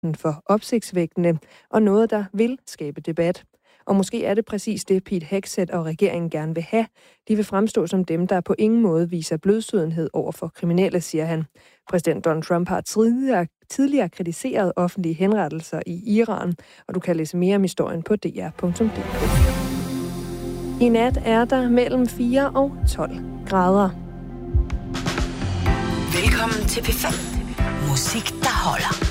enten for opsigtsvækkende og noget, der vil skabe debat. Og måske er det præcis det, Pete Hegseth og regeringen gerne vil have. De vil fremstå som dem, der på ingen måde viser blødsødenhed over for kriminelle, siger han. Præsident Donald Trump har tidligere kritiseret offentlige henrettelser i Iran, og du kan læse mere om historien på dr.dk. I nat er der mellem 4 og 12 grader. Velkommen til P5. Musik, der holder.